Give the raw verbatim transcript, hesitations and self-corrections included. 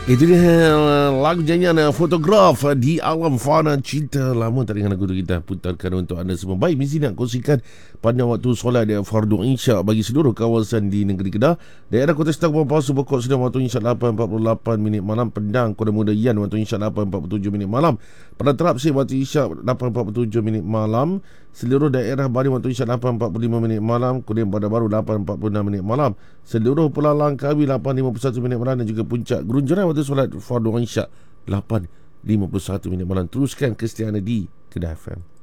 Itu dia lagu nyanyian Fotograf di Alam Fana Cinta. Lama tak dengar lagu tu, kita putarkan untuk anda semua. Baik, mesti nak kongsikan pada waktu solat fardu Isyak bagi seluruh kawasan di negeri Kedah. Daerah Kota Setangkuang Palsu Pokok sedang waktu Isyak lapan empat puluh lapan minit malam. Pendang Kota Muda Yan waktu Isyak lapan empat puluh tujuh minit malam. Pada Terapsir waktu Isyak lapan empat puluh tujuh minit malam. Seluruh daerah Bali waktu Isyak lapan empat puluh lima minit malam. Kemudian Bandar Baru lapan empat puluh enam minit malam. Seluruh Pulau Langkawi lapan lima puluh satu minit malam. Dan juga Puncak Gerunjeran waktu solat fardu Isyak lapan lima puluh satu minit malam. Teruskan kesetiaan di Kedah F M.